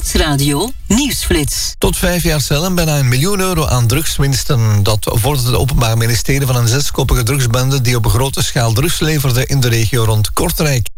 Nieuwsradio Nieuwsflits. Tot 5 jaar cel en bijna €1 miljoen aan drugswinsten. Dat vordert het Openbaar Ministerie van een 6-koppige drugsbende die op grote schaal drugs leverde in de regio rond Kortrijk.